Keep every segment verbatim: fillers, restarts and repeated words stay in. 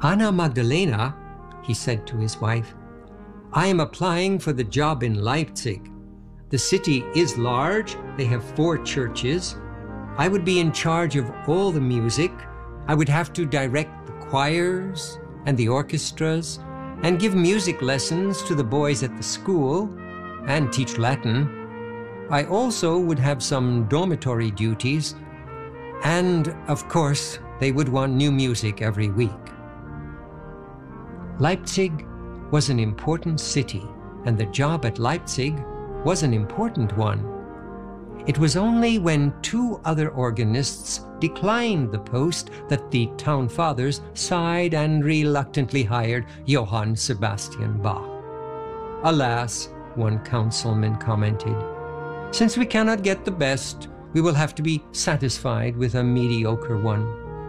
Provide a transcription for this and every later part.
"Anna Magdalena," he said to his wife, "I am applying for the job in Leipzig. The city is large. They have four churches. I would be in charge of all the music. I would have to direct the choirs and the orchestras and give music lessons to the boys at the school and teach Latin. I also would have some dormitory duties, and, of course, they would want new music every week." Leipzig was an important city, and the job at Leipzig was an important one. It was only when two other organists declined the post that the town fathers sighed and reluctantly hired Johann Sebastian Bach. "Alas," one councilman commented, "since we cannot get the best, we will have to be satisfied with a mediocre one."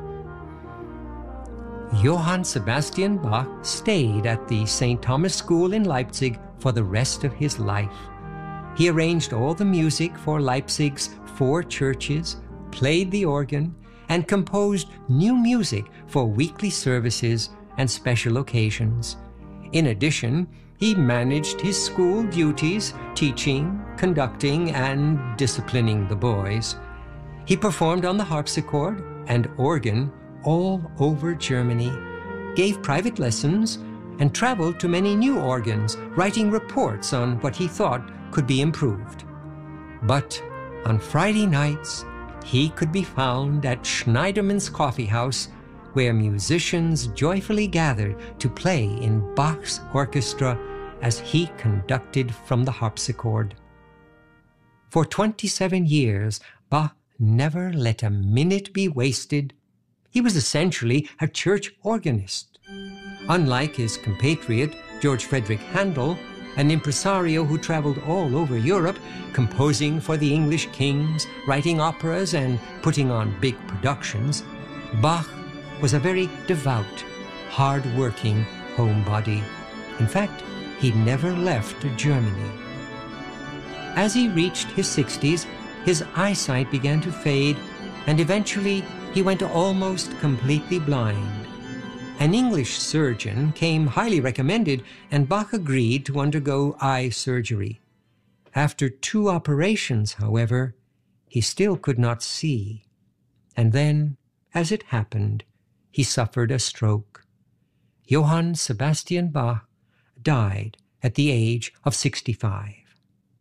Johann Sebastian Bach stayed at the Saint Thomas School in Leipzig for the rest of his life. He arranged all the music for Leipzig's four churches, played the organ, and composed new music for weekly services and special occasions. In addition, he managed his school duties, teaching, conducting, and disciplining the boys. He performed on the harpsichord and organ all over Germany, gave private lessons, and traveled to many new organs, writing reports on what he thought could be improved. But on Friday nights, he could be found at Schneiderman's Coffee House, where musicians joyfully gathered to play in Bach's orchestra as he conducted from the harpsichord. For twenty-seven years, Bach never let a minute be wasted. He was essentially a church organist. Unlike his compatriot, George Frederick Handel, an impresario who traveled all over Europe, composing for the English kings, writing operas, and putting on big productions, Bach was a very devout, hard-working homebody. In fact, he never left Germany. As he reached his sixties, his eyesight began to fade, and eventually he went almost completely blind. An English surgeon came highly recommended, and Bach agreed to undergo eye surgery. After two operations, however, he still could not see. And then, as it happened, he suffered a stroke. Johann Sebastian Bach died at the age of sixty-five.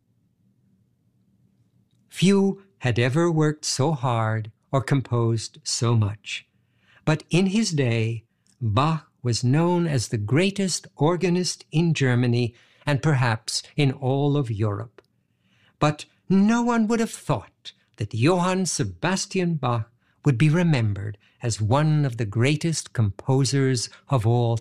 Few had ever worked so hard or composed so much. But in his day, Bach was known as the greatest organist in Germany and perhaps in all of Europe. But no one would have thought that Johann Sebastian Bach would be remembered as one of the greatest composers of all